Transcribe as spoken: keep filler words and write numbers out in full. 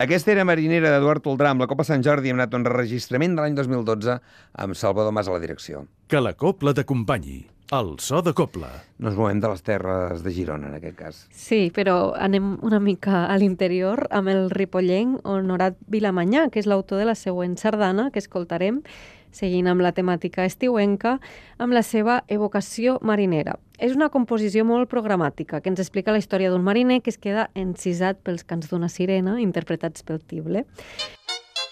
Aquesta era Marinera d'Eduard Toldrà amb la Copa Sant Jordi. Hem anat a un enregistrament de l'any dos mil dotze amb Salvador Mas a la direcció. Que la copla t'acompanyi. El so de copla. No ens movem de les terres de Girona, en aquest cas. Sí, però anem una mica a l'interior amb el ripollenc Honorat Vilamanyà, que és l'autor de la següent sardana que escoltarem, seguint amb la temàtica estiuenca, amb la seva evocació marinera. És una composició molt programàtica que ens explica la història d'un mariner que es queda encisat pels cants d'una sirena interpretats pel tible.